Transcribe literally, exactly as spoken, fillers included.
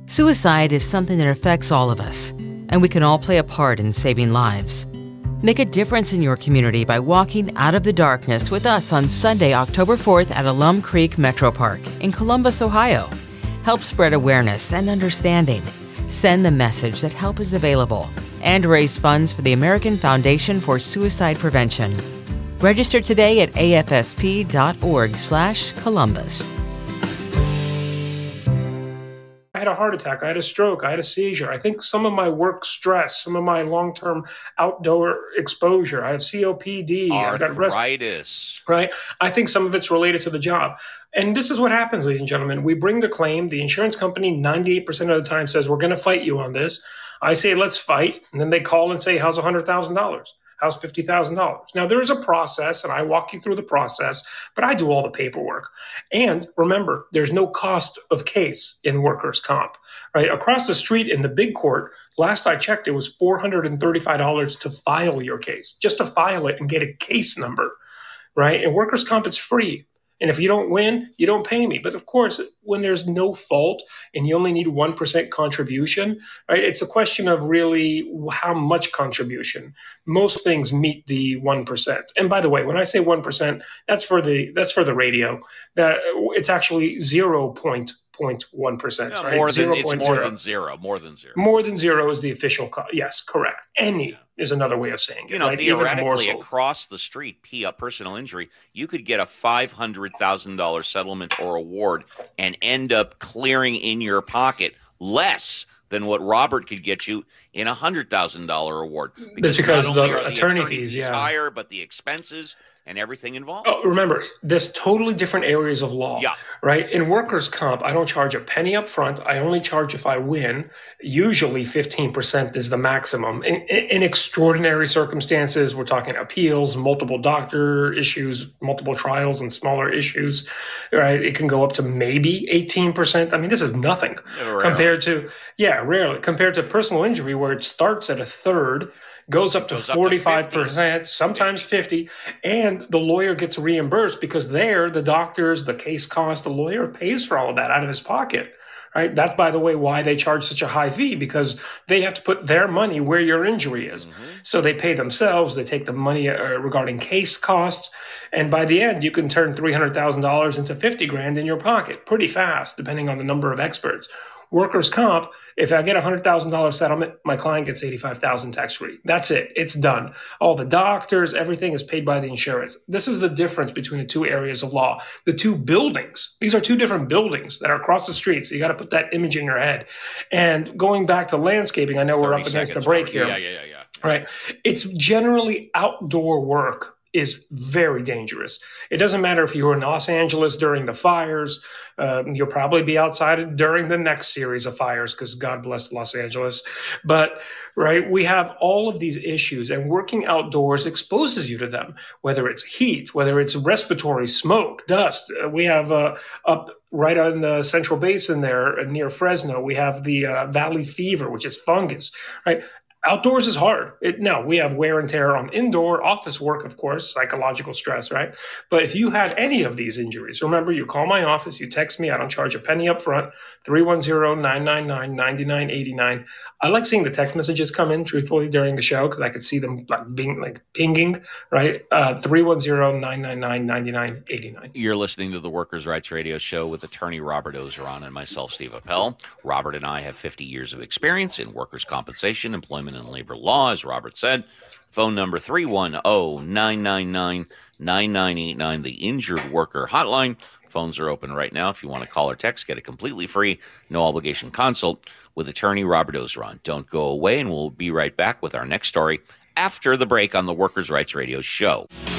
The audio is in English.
Suicide is something that affects all of us, and we can all play a part in saving lives. Make a difference in your community by walking out of the darkness with us on Sunday, October fourth at Alum Creek Metro Park in Columbus, Ohio. Help spread awareness and understanding. Send the message that help is available and raise funds for the American Foundation for Suicide Prevention. Register today at A F S P dot org slash Columbus. I had a heart attack, I had a stroke, I had a seizure. I think some of my work stress, some of my long-term outdoor exposure, I have C O P D, I've got arthritis, right? I think some of it's related to the job. And this is what happens, ladies and gentlemen. We bring the claim. The insurance company ninety-eight percent of the time says, we're going to fight you on this. I say, let's fight. And then they call and say, how's one hundred thousand dollars? How's fifty thousand dollars? Now, there is a process, and I walk you through the process, but I do all the paperwork. And remember, there's no cost of case in workers' comp, right? Across the street in the big court, last I checked, it was four hundred thirty-five dollars to file your case, just to file it and get a case number, right? In workers' comp, it's free. And if you don't win, you don't pay me. But of course, when there's no fault and you only need one percent contribution, right, it's a question of really how much contribution. Most things meet the one percent. And by the way, when I say one percent, that's for the that's for the radio. That it's actually zero point one percent. Yeah, right? more than, zero. it's more zero. than zero. More than zero. More than zero is the official cost. Yes, correct. Any is another way of saying it. You know, right? Even theoretically, more so. across the street, P, a personal injury, you could get a five hundred thousand dollars settlement or award and end up clearing in your pocket less than what Robert could get you in a one hundred thousand dollars award. That's because not the only are the attorney attorney fees, fees yeah. higher, but the expenses and everything involved. Oh, remember, there's totally different areas of law, Yeah. right? In workers' comp, I don't charge a penny up front. I only charge if I win. Usually fifteen percent is the maximum. In, in, in extraordinary circumstances, we're talking appeals, multiple doctor issues, multiple trials, and smaller issues, right? It can go up to maybe eighteen percent. I mean, this is nothing Rarely. compared to, yeah, rarely, compared to personal injury where it starts at a third, goes up to Goes up to forty-five percent, sometimes fifty, and the lawyer gets reimbursed because there, the doctors, the case cost, the lawyer pays for all of that out of his pocket, right? That's, by the way, why they charge such a high fee, because they have to put their money where your injury is. Mm-hmm. So they pay themselves, they take the money uh, regarding case costs, and by the end, you can turn three hundred thousand dollars into fifty grand in your pocket pretty fast, depending on the number of experts. Workers' comp, if I get a one hundred thousand dollars settlement, my client gets eighty-five thousand dollars tax-free. That's it. It's done. All the doctors, everything is paid by the insurance. This is the difference between the two areas of law. The two buildings, these are two different buildings that are across the street, so you got to put that image in your head. And going back to landscaping, I know we're up against the break here. Yeah, yeah, yeah, yeah. Right. It's generally outdoor work is very dangerous. It doesn't matter if you were in Los Angeles during the fires. Um, you'll probably be outside during the next series of fires because God bless Los Angeles. But, right, we have all of these issues, and working outdoors exposes you to them, whether it's heat, whether it's respiratory smoke, dust. Uh, we have uh, up right on the Central Basin there uh, near Fresno, we have the uh, valley fever, which is fungus, right? Outdoors is hard. It, now, we have wear and tear on indoor office work, of course, psychological stress, right? But if you have any of these injuries, remember, you call my office, you text me. I don't charge a penny up front, three one zero, nine nine nine, nine nine eight nine. I like seeing the text messages come in, truthfully, during the show because I could see them like being like pinging, right? Uh, three one zero, nine nine nine, nine nine eight nine. You're listening to the Workers' Rights Radio Show with attorney Robert Ozeron and myself, Steve Appel. Robert and I have fifty years of experience in workers' compensation, employment, and labor law, as Robert said. Phone number three one zero, nine nine nine, nine nine eight nine, the Injured Worker Hotline. Phones are open right now. If you want to call or text, get a completely free, no obligation consult with attorney Robert Ozeron. Don't go away, and we'll be right back with our next story after the break on the Workers' Rights Radio Show.